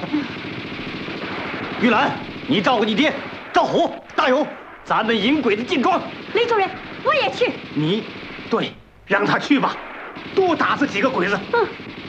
玉兰，你照顾你爹。赵虎、大勇，咱们迎鬼子进庄。 雷主任，我也去。 你，对，让他去吧，多打死几个鬼子。 嗯。